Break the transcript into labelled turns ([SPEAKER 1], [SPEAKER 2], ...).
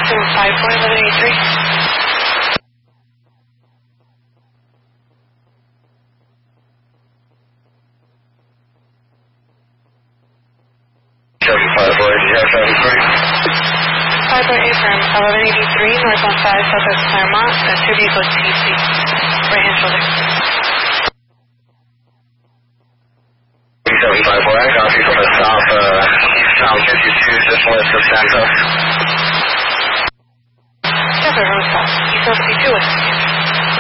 [SPEAKER 1] 254-1183. Affirm, 1183, northbound 5, southwest Claremont, 2 vehicles TC, right hand shoulder.
[SPEAKER 2] 754, I got you from the south, eastbound 52, just west of Santa.